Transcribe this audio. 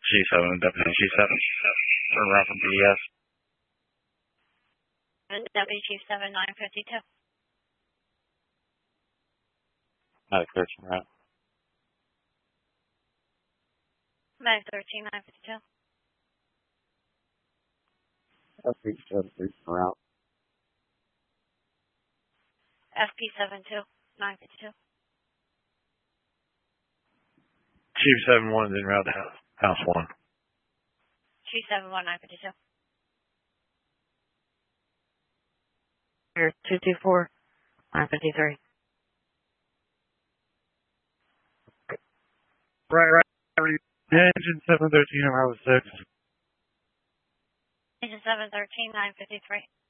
G7, WG7. Turn around from BES. WG7 952. Medic 13 route. Medic 13 952. FP7 route. FP72 952. Chief 7-1 is en route to house 1. G7 952. Here, 224, 953. Right. Engine 713 on Highway 6. Engine 713 953.